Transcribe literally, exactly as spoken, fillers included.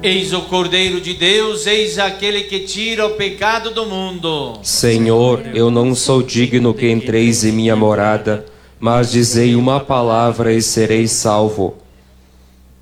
Eis o Cordeiro de Deus, eis aquele que tira o pecado do mundo. Senhor, eu não sou digno que entreis em minha morada, mas dizei uma palavra e serei salvo.